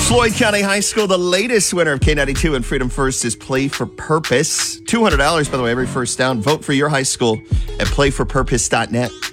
Floyd County High School, the latest winner of K92 and Freedom First is Play for Purpose. $200, by the way, every first down. Vote for your high school at playforpurpose.net.